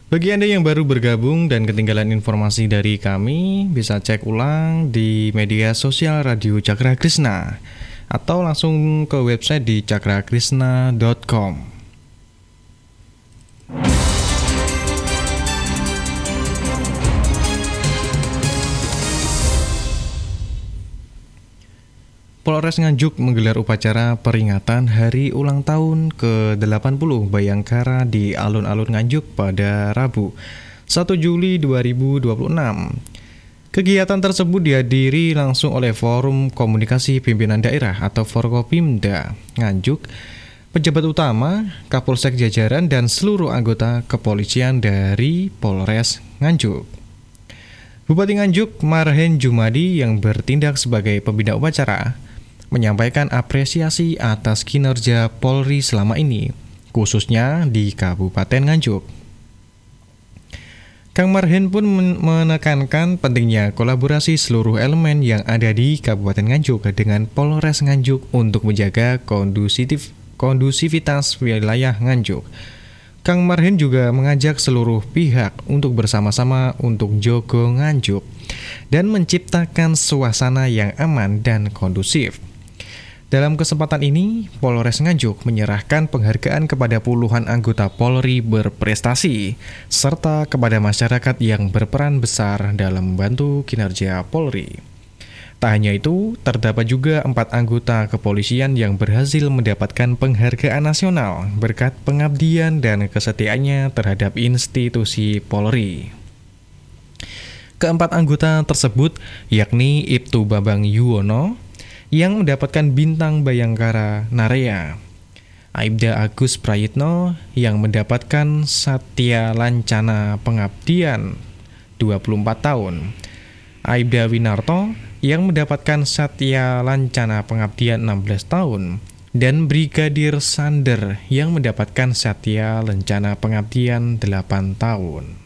Bagi Anda yang baru bergabung dan ketinggalan informasi dari kami, bisa cek ulang di media sosial Radio Cakra Krisna atau langsung ke website di cakrakrisna.com. Polres Nganjuk menggelar upacara peringatan Hari Ulang Tahun ke-80 Bayangkara di Alun-Alun Nganjuk pada Rabu, 1 Juli 2026. Kegiatan tersebut dihadiri langsung oleh Forum Komunikasi Pimpinan Daerah atau Forkopimda Nganjuk, pejabat utama, Kapolsek jajaran, dan seluruh anggota kepolisian dari Polres Nganjuk. Bupati Nganjuk, Marhen Jumadi, yang bertindak sebagai pembina upacara, menyampaikan apresiasi atas kinerja Polri selama ini, khususnya di Kabupaten Nganjuk. Kang Marhen pun menekankan pentingnya kolaborasi seluruh elemen yang ada di Kabupaten Nganjuk dengan Polres Nganjuk untuk menjaga kondusivitas wilayah Nganjuk. Kang Marhen juga mengajak seluruh pihak untuk bersama-sama untuk jogo Nganjuk dan menciptakan suasana yang aman dan kondusif. Dalam kesempatan ini, Polres Nganjuk menyerahkan penghargaan kepada puluhan anggota Polri berprestasi, serta kepada masyarakat yang berperan besar dalam membantu kinerja Polri. Tak hanya itu, terdapat juga 4 anggota kepolisian yang berhasil mendapatkan penghargaan nasional berkat pengabdian dan kesetiaannya terhadap institusi Polri. Keempat anggota tersebut yakni Ibtu Babang Yuwono, yang mendapatkan bintang Bayangkara Narea, Aibda Agus Prayitno yang mendapatkan Satya Lancana Pengabdian 24 tahun, Aibda Winarto yang mendapatkan Satya Lancana Pengabdian 16 tahun, dan Brigadir Sander yang mendapatkan Satya Lancana Pengabdian 8 tahun.